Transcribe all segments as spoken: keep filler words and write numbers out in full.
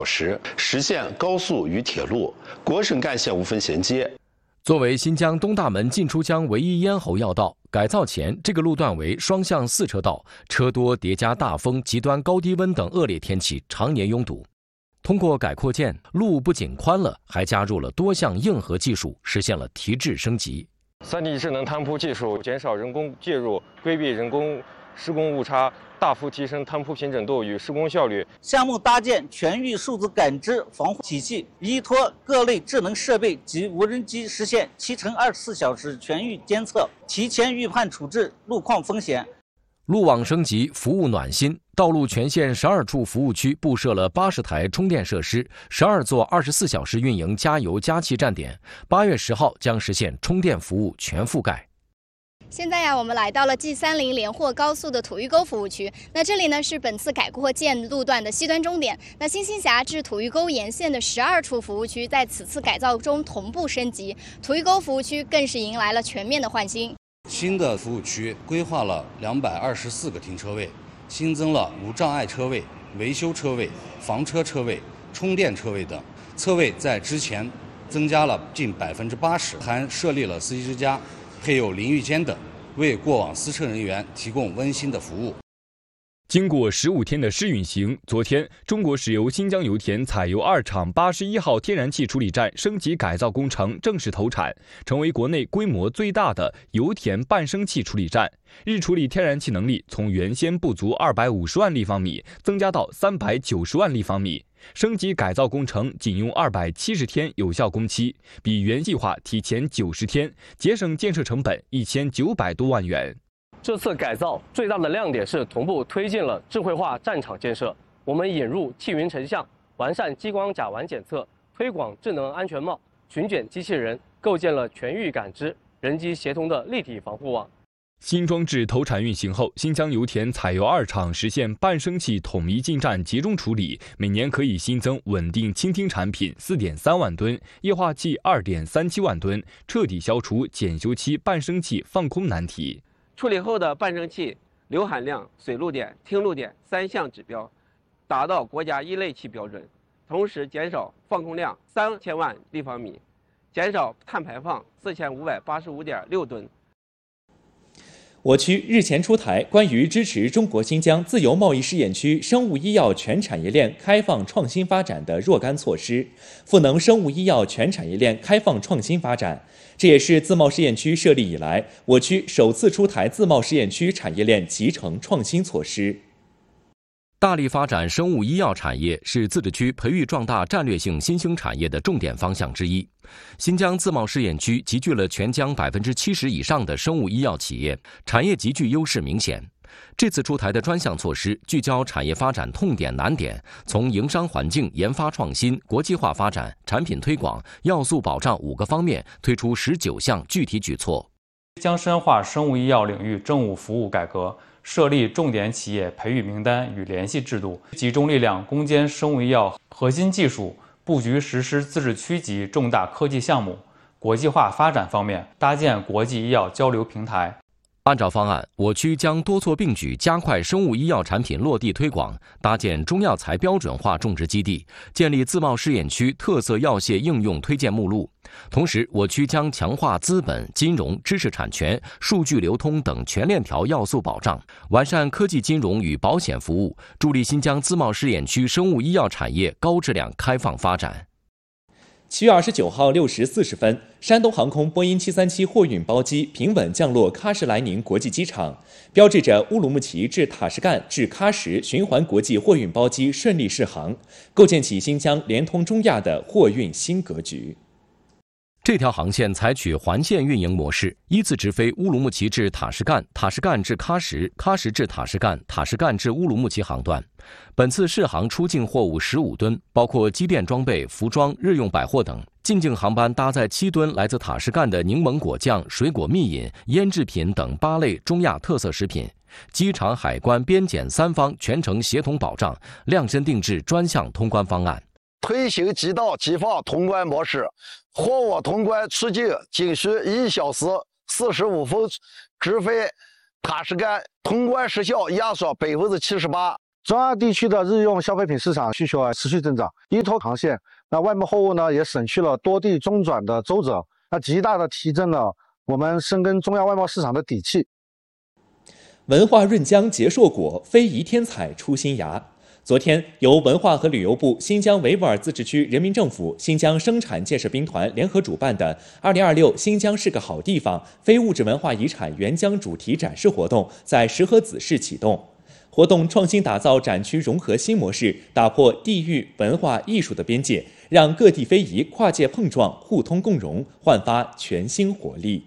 时，实现高速与铁路、国省干线无缝衔接。 作为新疆东大门进出疆唯一咽喉要道，改造前这个路段为双向四车道，车多叠加大风、极端高低温等恶劣天气，常年拥堵。通过改扩建，路不仅宽了，还加入了多项硬核技术，实现了提质升级。 三 D 智能摊铺技术减少人工介入，规避人工施工误差，大幅提升摊铺平整度与施工效率。 项目搭建全域数字感知防护体系，依托各类智能设备及无人机，实现七乘二十四小时全域监测，提前预判处置路况风险。 路网升级，服务暖心。道路全线十二处服务区布设了八十台充电设施，十二座二十四小时运营加油加气站点。八月十号将实现充电服务全覆盖。 现在呀，我们来到了 G 三零 连霍高速的土峪沟服务区。那这里呢是本次改扩建路段的西端终点。那新兴峡至土峪沟沿线的十二处服务区在此次改造中同步升级，土峪沟服务区更是迎来了全面的换新。 新的服务区规划了两百二十四个停车位，新增了无障碍车位、维修车位、房车车位、充电车位等。侧位在之前增加了近百分之八十，还设立了司机之家，配有淋浴间等，为过往司车人员提供温馨的服务。 经过十五天的试运行，昨天，中国石油新疆油田采油二厂八十一号天然气处理站升级改造工程正式投产，成为国内规模最大的油田半升气处理站。日处理天然气能力从原先不足二百五十万立方米增加到三百九十万立方米。升级改造工程仅用二百七十天有效工期，比原计划提前九十天，节省建设成本一千九百多万元。 这次改造最大的亮点是同步推进了智慧化战场建设。我们引入气云成像，完善激光甲烷检测，推广智能安全帽、巡检机器人，构建了全域感知、人机协同的立体防护网。 新装置投产运行后，新疆油田采油二厂实现半升气统一进站集中处理，每年可以新增稳定倾听产品 四点三万吨，液化气 二点三七万吨，彻底消除检修期半升气放空难题。 处理后的半升气硫含量、水路点、烃路点三项指标达到国家一类气标准，同时减少放空量三千万立方米，减少碳排放四千五百八十五点六吨。 我区日前出台关于支持中国新疆自由贸易试验区生物医药全产业链开放创新发展的若干措施，赋能生物医药全产业链开放创新发展。这也是自贸试验区设立以来，我区首次出台自贸试验区产业链集成创新措施。 大力发展生物医药产业是自治区培育壮大战略性新兴产业的重点方向之一。新疆自贸试验区集聚了全疆百分之七十以上的生物医药企业，产业集聚优势明显。这次出台的专项措施聚焦产业发展痛点难点，从营商环境、研发创新、国际化发展、产品推广、要素保障五个方面推出十九项具体举措， 将深化生物医药领域政务服务改革，设立重点企业培育名单与联系制度，集中力量攻坚生物医药核心技术，布局实施自治区级重大科技项目。国际化发展方面，搭建国际医药交流平台。 按照方案，我区将多措并举，加快生物医药产品落地推广，搭建中药材标准化种植基地，建立自贸试验区特色药械应用推荐目录。同时，我区将强化资本、金融、知识产权、数据流通等全链条要素保障，完善科技金融与保险服务，助力新疆自贸试验区生物医药产业高质量开放发展。 七月二十九号六时四十分，山东航空波音七三七货运包机平稳降落喀什莱宁国际机场，标志着乌鲁木齐至塔什干至喀什循环国际货运包机顺利试航，构建起新疆联通中亚的货运新格局。 这条航线采取环线运营模式，依次直飞乌鲁木齐至塔什干、塔什干至喀什、喀什至塔什干、塔什干至乌鲁木齐航段。本次试航出境货物十五吨，包括机电装备、服装、日用百货等。进境航班搭载七吨来自塔什干的柠檬果酱、水果蜜饮、腌制品等八类中亚特色食品。机场、海关、边检三方全程协同保障，量身定制专项通关方案。 推行即到即放通关模式，货物通关出境仅需一小时四十五分，直飞塔什干，通关时效压缩百分之七十八。 中亚地区的日用消费品市场需求啊持续增长，依托航线，那外贸货物呢也省去了多地中转的周折，那极大的提振了我们深耕中亚外贸市场的底气。 文化润浆结硕果，非遗添彩出新芽。昨天，由文化和旅游部、新疆维吾尔自治区人民政府、新疆生产建设兵团联合主办的二零二六新疆是个好地方非物质文化遗产援疆主题展示活动在石河子市启动。活动创新打造展区融合新模式，打破地域文化艺术的边界，让各地非遗跨界碰撞、互通共融，焕发全新活力。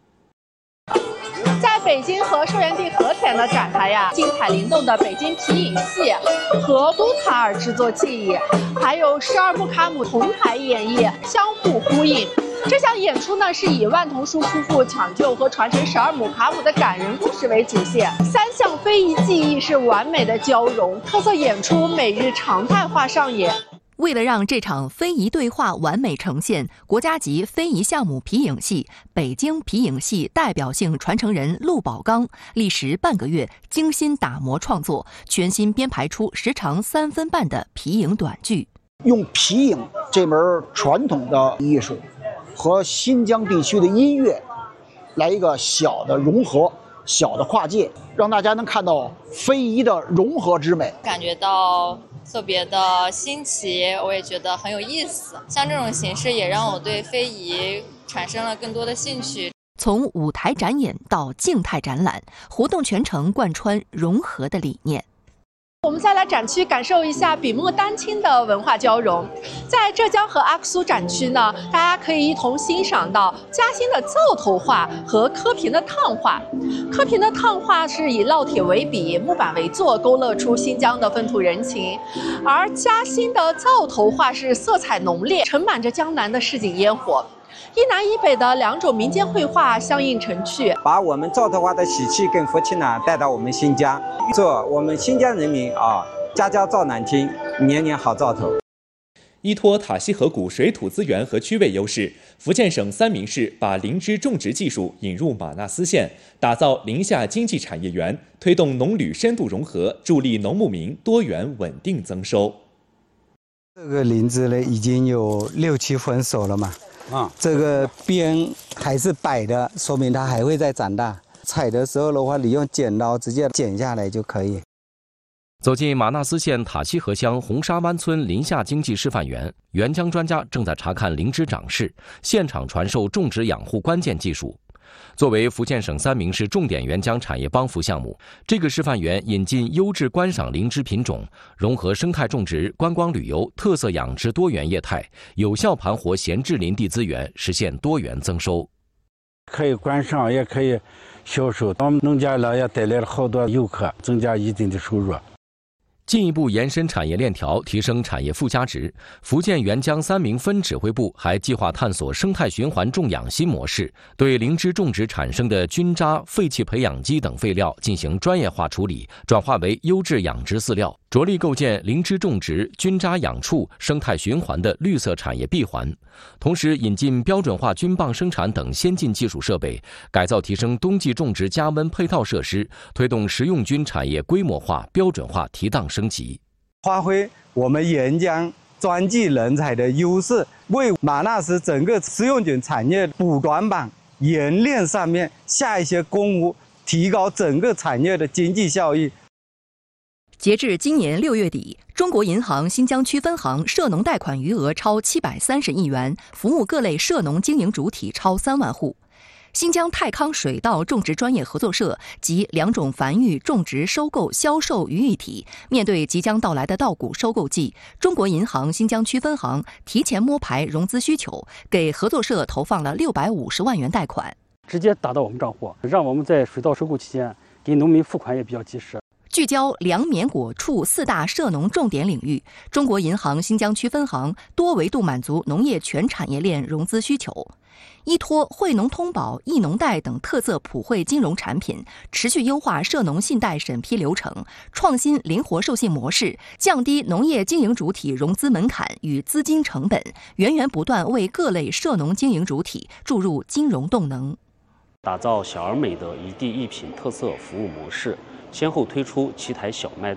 在北京和寿元地和田的展台呀，精彩灵动的北京皮影戏和都塔尔制作技艺，还有十二木卡姆同台演绎，相互呼应。这项演出呢，是以万童书夫妇抢救和传承十二木卡姆的感人故事为主线，三项非遗技艺是完美的交融，特色演出每日常态化上演。 为了让这场非遗对话完美呈现，国家级非遗项目皮影戏北京皮影戏代表性传承人陆宝刚历时半个月精心打磨创作，全新编排出时长三分半的皮影短剧。 用皮影这门传统的艺术和新疆地区的音乐来一个小的融合、小的跨界，让大家能看到非遗的融合之美， 感觉到特别的新奇，我也觉得很有意思。像这种形式也让我对非遗产生了更多的兴趣。 从舞台展演到静态展览，活动全程贯穿融合的理念。 我们再来展区感受一下笔墨丹青的文化交融。在浙江和阿克苏展区呢，大家可以一同欣赏到嘉兴的灶头画和柯平的烫画。柯平的烫画是以烙铁为笔，木板为座，勾勒出新疆的风土人情；而嘉兴的灶头画是色彩浓烈，盛满着江南的市井烟火。一南一北的两种民间绘画相映成趣， 把我们灶头画的喜气跟福气呢带到我们新疆，祝我们新疆人民啊，家家灶难听，年年好灶头。 依托塔西河谷水土资源和区位优势，福建省三明市把灵芝种植技术引入马纳斯县，打造林下经济产业园，推动农旅深度融合，助力农牧民多元稳定增收。 这个林芝呢，已经有六七分熟了嘛。啊，这个边还是白的，说明它还会再长大。采的时候的话，你用剪刀直接剪下来就可以。 走进马纳斯县塔西河乡红沙湾村林下经济示范园，援疆专家正在查看灵芝长势，现场传授种植养护关键技术。作为福建省三明市重点援疆产业帮扶项目，这个示范园引进优质观赏灵芝品种，融合生态种植、观光旅游、特色养殖多元业态，有效盘活闲置林地资源，实现多元增收。 可以观赏，也可以销售，我们农家乐也带来了好多游客，增加一定的收入。 进一步延伸产业链条，提升产业附加值。福建援疆三明分指挥部还计划探索生态循环种养新模式，对灵芝种植产生的菌渣、废弃培养基等废料进行专业化处理，转化为优质养殖饲料，着力构建灵芝种植、菌渣养畜、生态循环的绿色产业闭环。同时，引进标准化菌棒生产等先进技术设备，改造提升冬季种植加温配套设施，推动食用菌产业规模化、标准化提档升级， 发挥我们援疆专技人才的优势，为马纳斯整个食用菌产业补短板、冶炼上面下一些功夫，提高整个产业的经济效益。 截至今年六月底，中国银行新疆区分行涉农贷款余额超七百三十亿元，服务各类涉农经营主体超三万户。新疆泰康水稻种植专业合作社及两种繁育、种植、收购、销售于一体。面对即将到来的稻谷收购季，中国银行新疆区分行提前摸排融资需求，给合作社投放了六百五十万元贷款， 直接打到我们账户，让我们在水稻收购期间给农民付款也比较及时。 聚焦粮棉果畜四大涉农重点领域，中国银行新疆区分行多维度满足农业全产业链融资需求。依托惠农通保、易农贷等特色普惠金融产品，持续优化涉农信贷审批流程，创新灵活授信模式，降低农业经营主体融资门槛与资金成本，源源不断为各类涉农经营主体注入金融动能。 打造小而美的一地一品特色服务模式，先后推出奇台小麦贷、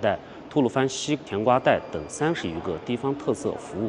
吐鲁番西甜瓜带等三十余个地方特色服务